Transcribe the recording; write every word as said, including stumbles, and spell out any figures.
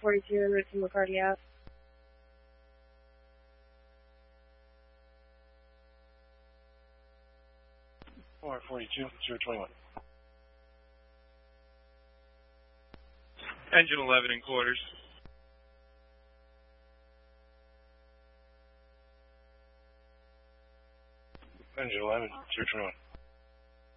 forty-two en route to McCarty Ave. four forty-two, zero twenty-one. Engine eleven in quarters. Engine eleven, zero twenty-one.